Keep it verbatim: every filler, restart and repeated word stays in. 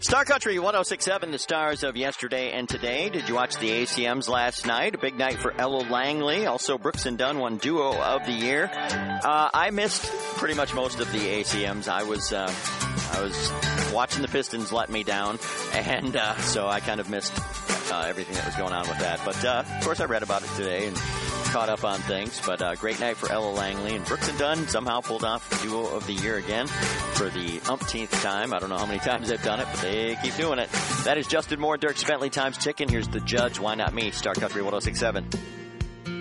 Star Country one oh six point seven, the stars of yesterday and today. Did you watch the A C Ms last night? A big night for Ella Langley. Also, Brooks and Dunn won Duo of the Year. Uh, I missed pretty much most of the A C Ms. I was uh, I was watching the Pistons let me down, and uh, so I kind of missed uh, everything that was going on with that. But, uh, of course, I read about it today and caught up on things. But uh, great night for Ella Langley. And Brooks and Dunn somehow pulled off Duo of the Year again for the umpteenth time. I don't know how many times they've done it, but they keep doing it. That is Justin Moore, Dirk Bentley, Times Chicken. Here's The Judge, Why Not Me? Star Country one oh six point seven.